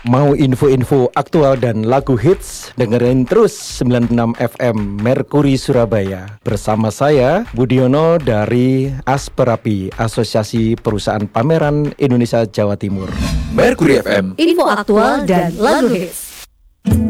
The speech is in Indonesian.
Mau info-info aktual dan lagu hits? Dengerin terus 96 FM Merkuri Surabaya. Bersama saya Budiono dari Asperapi, Asosiasi Perusahaan Pameran Indonesia Jawa Timur. Merkuri FM, info aktual dan lagu hits.